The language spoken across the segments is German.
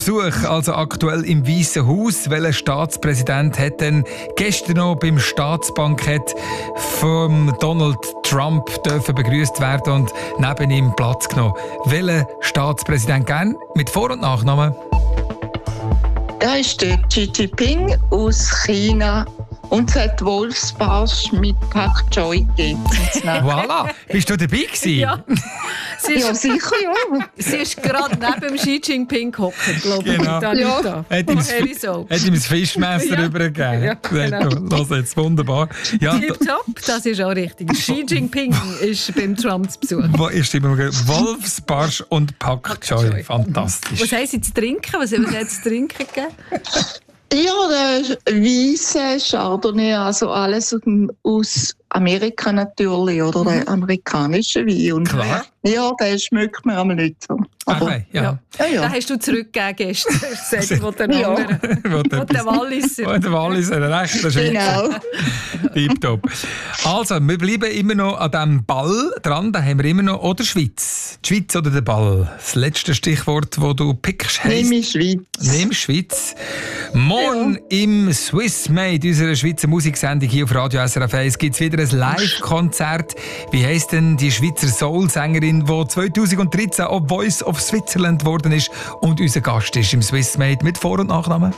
Besuch, also aktuell im Weißen Haus. Welcher Staatspräsident hat denn gestern noch beim Staatsbankett von Donald Trump begrüßt werden und neben ihm Platz genommen? Welcher Staatspräsident gern mit Vor- und Nachnamen? Da ist der Xi Jinping aus China. Und es hat Wolfsbarsch mit Pak Choi gegeben. Voilà, bist du dabei gewesen? Ja. Ja, sicher, ja. Sie ist gerade neben Xi Jinping gehockt, glaube ich. Genau. Ja. Hat ihm das Fischmesser Ja. übergeben. Ja, genau. Los jetzt, wunderbar. Ja, Tipptopp, das ist auch richtig. Xi Jinping ist beim Trump zu Besuch. wo ist immer Wolfsbarsch und Pak Choi. Fantastisch. Was haben Sie zu trinken? Was hat es zu trinken gegeben? Ja, der weisse Chardonnay, also alles aus Amerika natürlich, oder der amerikanische Wein. Und Klar. Ja, den schmeckt mir aber nicht so. Aber, Okay, ja. ja. Den hast du zurückgegeben gestern. Das sagt von den Ja. anderen. Und der Walliser. Der Walliser, ein rechter Schweizer. Genau. Tipptopp. Also, wir bleiben immer noch an diesem Ball dran. Da haben wir immer noch oder Schweiz. Die Schweiz oder der Ball? Das letzte Stichwort, das du pickst, heisst... Nehme Schweiz. Nimm Schweiz. Morgen im Swiss Made, unserer Schweizer Musiksendung hier auf Radio SRF 1, gibt es wieder ein Live-Konzert. Wie heisst denn die Schweizer Soul-Sängerin, die 2013 auch Voice of Switzerland geworden ist und unser Gast ist im Swiss Made mit Vor- und Nachnamen?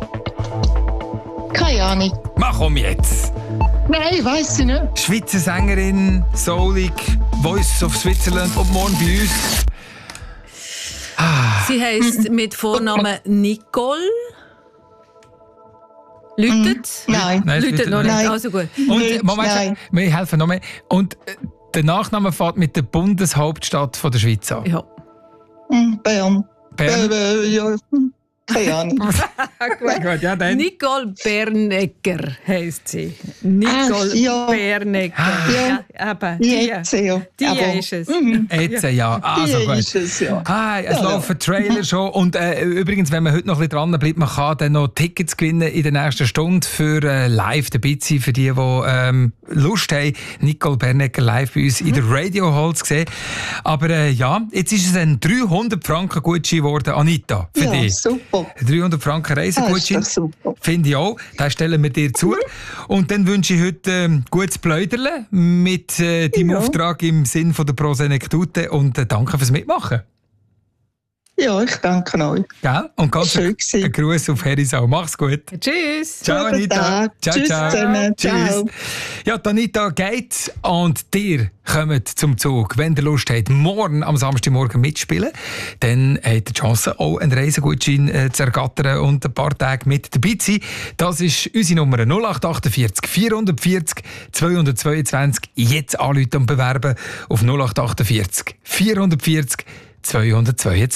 Keine Ahnung. Mach um jetzt! Nein, weiss ich nicht. Schweizer Sängerin, Soulig, Voice of Switzerland und morgen bei uns. Sie heisst mit Vornamen Nicole. Läutet? Nein. Nein, es Läutet noch nicht, Nein. also gut. Und Nicht, Moment, nein. wir helfen noch mehr. Und der Nachname fängt mit der Bundeshauptstadt von der Schweiz an. Ja. Bern. Bern? Ja, keine Ahnung. Gut, ja, dann. Nicole Bernegger heisst sie. Nicole Ach, ja. Bernegger. Ja. Eben, Jetzt, ja. die Aber- ist es. Jetzt, ja. Also Die gut. ist es, ja. Ah, es Ja, laufen Trailer schon. Und übrigens, wenn man heute noch ein bisschen dran bleibt, man kann dann noch Tickets gewinnen in der nächsten Stunde für live dabei zu sein, für die, die Lust haben, Nicole Bernegger live bei uns in der Radio Hall zu sehen. Aber ja, jetzt ist es ein 300 Franken Gutschein geworden, Anita, für Ja, dich. super. 300 Franken Reisegutschein. Das ist doch super. Finde ich auch. Das stellen wir dir zu. Und dann wünsche ich heute gutes Pläuderle mit deinem Ja. Auftrag im Sinn von der Prosenektute und danke fürs Mitmachen. Ja, ich danke euch. Gell? Und ganz Schön ein gewesen. Gruß auf Herisau. Mach's gut. Tschüss. Ciao, Guten Anita. Tag. Ciao, Tschüss ciao. zusammen. Tschüss. Ciao. Ja, die Anita geht und dir kommt zum Zug. Wenn ihr Lust habt, morgen am Samstagmorgen mitspielen, dann habt ihr die Chance, auch einen Reisegutschein zu ergattern und ein paar Tage mit dabei zu sein. Das ist unsere Nummer 0848 440 222. Jetzt anrufen und bewerben auf 0848 440 222.